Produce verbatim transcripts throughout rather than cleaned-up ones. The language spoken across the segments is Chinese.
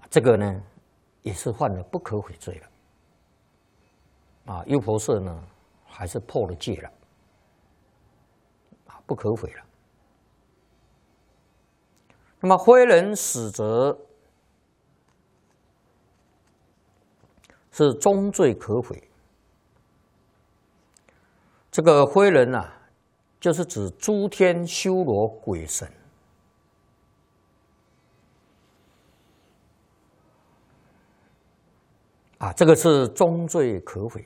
这个呢也是犯了不可悔罪了。啊，优婆塞呢还是破了戒了，啊，不可悔了。那么非人死则是终罪可悔。这个非人啊，就是指诸天修罗鬼神。啊，这个是终罪可悔。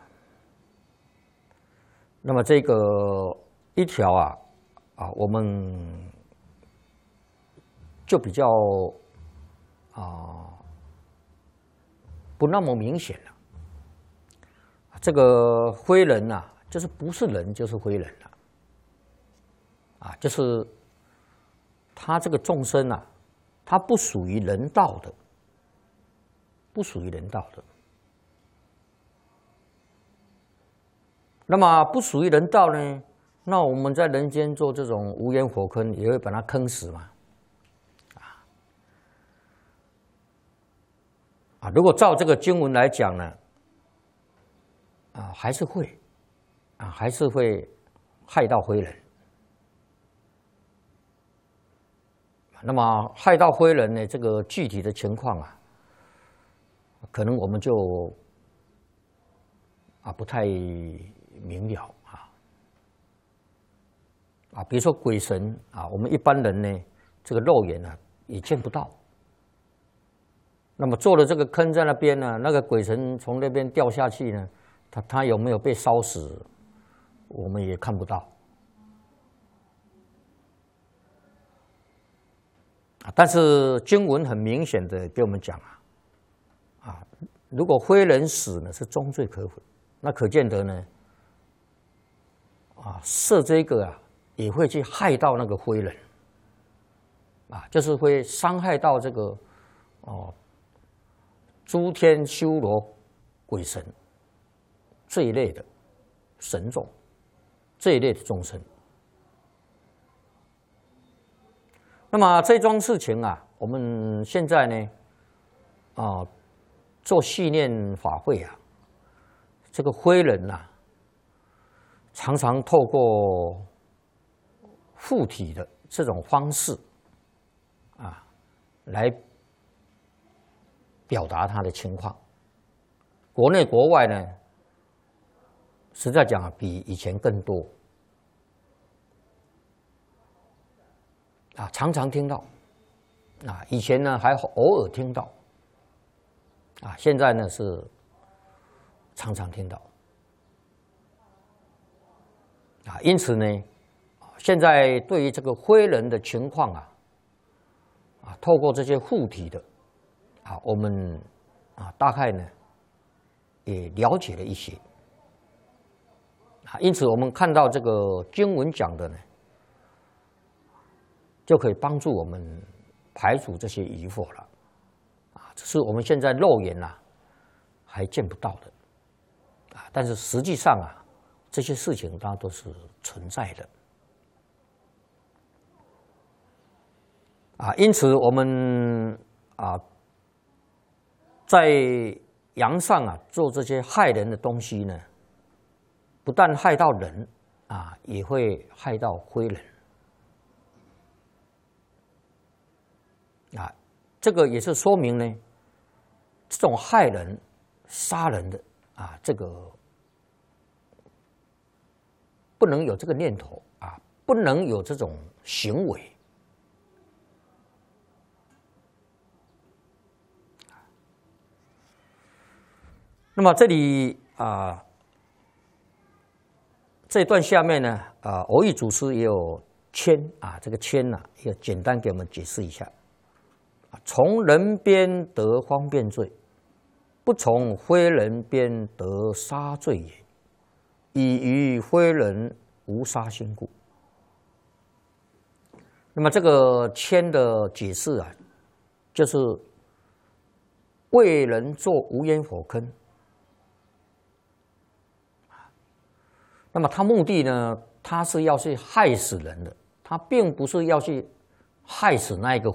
那么这个一条啊，啊，我们就比较啊不那么明显了。这个非人呐、啊，就是不是人就是非人了。啊，就是他这个众生啊，他不属于人道的。不属于人道的，那么不属于人道呢？那我们在人间做这种无烟火坑，也会把它坑死嘛？啊啊！如果照这个经文来讲呢，啊，还是会啊，还是会害到非人。那么害到非人呢？这个具体的情况啊。可能我们就啊不太明了啊啊，比如说鬼神啊，我们一般人呢，这个肉眼呢也见不到。那么做了这个坑在那边呢，那个鬼神从那边掉下去呢，他他有没有被烧死，我们也看不到。啊，但是经文很明显的给我们讲啊。啊，如果非人死呢，是终罪可悔，那可见得呢，啊，设这个啊，也会去害到那个非人，啊，就是会伤害到这个哦，诸天修罗鬼神这一类的神众，这一类的众生。那么这桩事情啊，我们现在呢，啊。做系念法会啊，这个非人呐、啊，常常透过附体的这种方式啊，来表达他的情况。国内国外呢，实在讲比以前更多啊，常常听到啊，以前呢还偶尔听到。啊，现在呢是常常听到啊，因此呢，现在对于这个非人的情况啊，啊，透过这些附体的啊，我们啊大概呢也了解了一些啊，因此我们看到这个经文讲的呢，就可以帮助我们排除这些疑惑了。这是我们现在肉眼呐、啊、还见不到的啊，但是实际上啊，这些事情它都是存在的啊。因此，我们啊在阳上啊做这些害人的东西呢，不但害到人啊，也会害到非人啊。这个也是说明呢。这种害人、杀人的啊，这个不能有这个念头啊，不能有这种行为。那么这里啊，这段下面呢，啊，蕅益祖师也有谦啊，这个谦呐、啊，也简单给我们解释一下。从人边得方便罪，不从非人边得杀罪也。以于非人无杀心故。那么这个谦的解释啊，就是为人做无烟火坑。那么他目的呢，他是要去害死人的，他并不是要去害死那一个